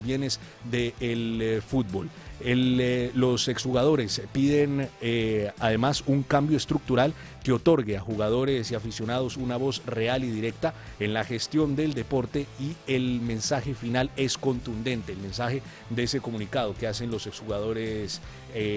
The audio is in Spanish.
bienes del fútbol. Los exjugadores piden además un cambio estructural que otorgue a jugadores y aficionados una voz real y directa en la gestión del deporte, y el mensaje final es contundente, el mensaje de ese comunicado que hacen los exjugadores